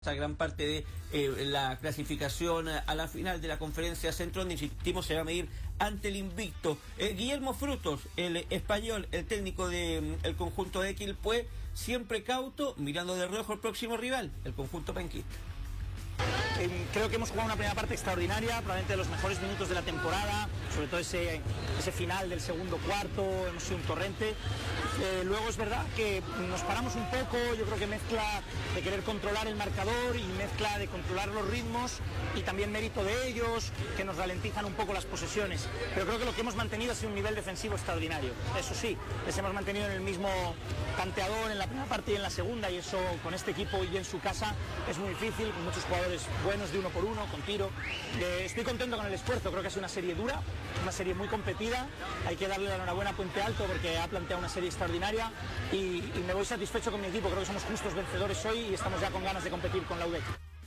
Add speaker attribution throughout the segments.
Speaker 1: gran parte de la clasificación a la final de la conferencia centro, donde insistimos se va a medir ante el invicto Guillermo Frutos, el español, el técnico del conjunto de Quilpué, siempre cauto, mirando de reojo el próximo rival, el conjunto penquista.
Speaker 2: Creo que hemos jugado una primera parte extraordinaria, probablemente de los mejores minutos de la temporada, sobre todo ese final del segundo cuarto, hemos sido un torrente. Luego es verdad que nos paramos un poco, yo creo que mezcla de querer controlar el marcador y mezcla de controlar los ritmos y también mérito de ellos, que nos ralentizan un poco las posesiones. Pero creo que lo que hemos mantenido ha sido un nivel defensivo extraordinario. Eso sí, les hemos mantenido en el mismo tanteador en la primera parte y en la segunda, y eso con este equipo y en su casa es muy difícil, con muchos jugadores buenos de uno por uno, con tiro. Estoy contento con el esfuerzo, creo que ha sido una serie dura, una serie muy competida, hay que darle la enhorabuena a Puente Alto porque ha planteado una serie extraordinaria y me voy satisfecho con mi equipo, creo que somos justos vencedores hoy y estamos ya con ganas de competir con la UDEC.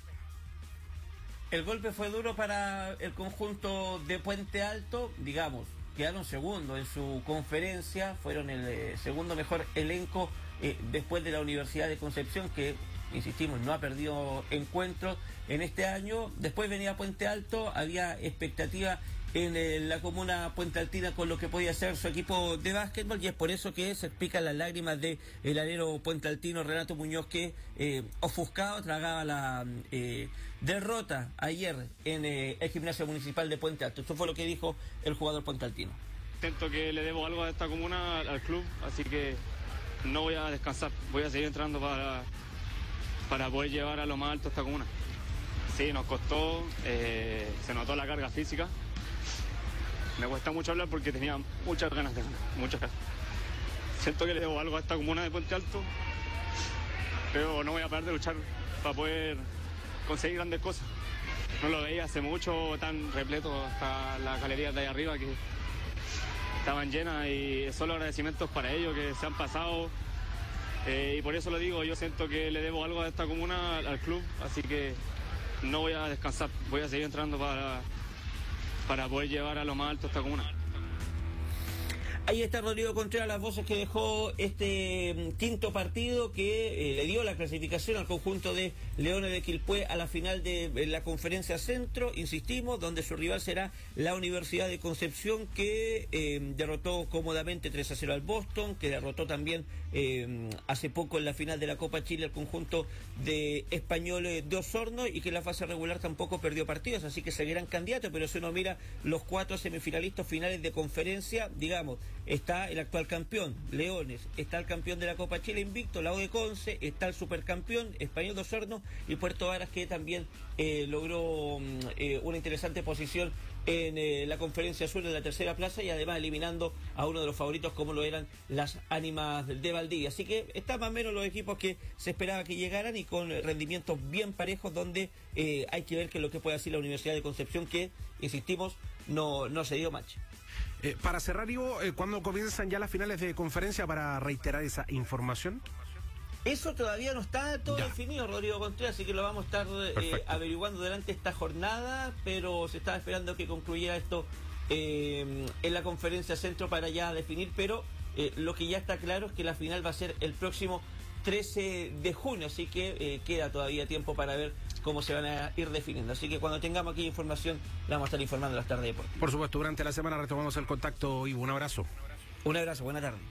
Speaker 1: El golpe fue duro para el conjunto de Puente Alto, digamos, quedaron segundo en su conferencia, fueron el segundo mejor elenco después de la Universidad de Concepción, que insistimos, no ha perdido encuentros en este año. Después venía Puente Alto, había expectativa en la comuna puentealtina con lo que podía ser su equipo de básquetbol, y es por eso que se explican las lágrimas de el alero puentealtino Renato Muñoz, que ofuscado tragaba la derrota ayer en el gimnasio municipal de Puente Alto. Eso fue lo que dijo el jugador puentealtino.
Speaker 3: Siento que le debo algo a esta comuna, al club, así que no voy a descansar, voy a seguir entrando para poder llevar a lo más alto esta comuna. Sí, nos costó, se notó la carga física. Me cuesta mucho hablar porque tenía muchas ganas de ganar, muchas ganas. Siento que le debo algo a esta comuna de Puente Alto, pero no voy a parar de luchar para poder conseguir grandes cosas. No lo veía hace mucho tan repleto, hasta las galerías de ahí arriba que estaban llenas, y solo agradecimientos para ellos que se han pasado. Y por eso lo digo, yo siento que le debo algo a esta comuna, al club, así que no voy a descansar, voy a seguir entrando para poder llevar a lo más alto esta comuna.
Speaker 1: Ahí está Rodrigo Contreras, las voces que dejó este quinto partido que le dio la clasificación al conjunto de Leones de Quilpué a la final de la conferencia centro, insistimos, donde su rival será la Universidad de Concepción, que derrotó cómodamente 3-0 al Boston, que derrotó también hace poco en la final de la Copa Chile al conjunto de Español de Osorno, y que en la fase regular tampoco perdió partidos, así que seguirán candidatos. Pero si uno mira los 4 semifinalistas finales de conferencia, digamos, está el actual campeón, Leones, está el campeón de la Copa Chile invicto, la U de Conce, está el supercampeón, Español de Osorno, y Puerto Varas, que también logró una interesante posición en la conferencia sur de la tercera plaza, y además eliminando a uno de los favoritos como lo eran las Ánimas de Valdivia. Así que están más o menos los equipos que se esperaba que llegaran, y con rendimientos bien parejos, donde hay que ver qué es lo que puede hacer la Universidad de Concepción, que, insistimos, no se dio match.
Speaker 4: Para cerrar, Ivo, ¿cuándo comienzan ya las finales de conferencia para reiterar esa información?
Speaker 1: Eso todavía no está todo definido, Rodrigo Contreras, así que lo vamos a estar averiguando durante esta jornada, pero se estaba esperando que concluyera esto en la conferencia centro para ya definir, pero lo que ya está claro es que la final va a ser el próximo 13 de junio, así que queda todavía tiempo para ver cómo se van a ir definiendo. Así que cuando tengamos aquí información, la vamos a estar informando las tardes deportivas.
Speaker 4: Por supuesto, durante la semana retomamos el contacto, Ivo. Un abrazo.
Speaker 1: Un abrazo, buena tarde.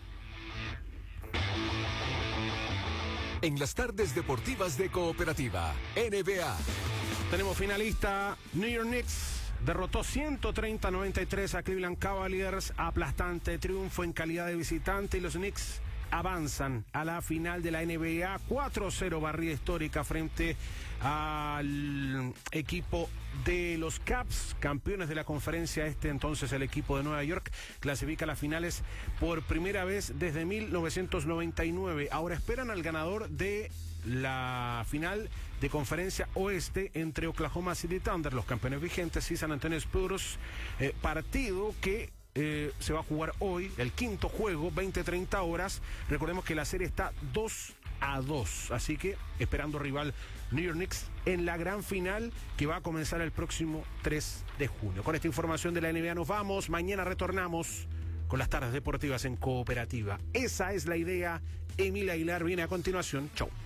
Speaker 5: En las tardes deportivas de Cooperativa, NBA.
Speaker 4: Tenemos finalista, New York Knicks derrotó 130-93 a Cleveland Cavaliers, aplastante triunfo en calidad de visitante, y los Knicks avanzan a la final de la NBA, 4-0 barrida histórica frente al equipo de los Caps, campeones de la conferencia este. Entonces el equipo de Nueva York clasifica a las finales por primera vez desde 1999. Ahora esperan al ganador de la final de conferencia oeste entre Oklahoma City Thunder, los campeones vigentes, y San Antonio Spurs, partido que se va a jugar hoy, el quinto juego, 20-30 horas. Recordemos que la serie está 2-2, así que esperando rival New York Knicks en la gran final que va a comenzar el próximo 3 de junio. Con esta información de la NBA nos vamos. Mañana retornamos con las tardes deportivas en Cooperativa. Esa es la idea. Emil Aguilar viene a continuación. Chau.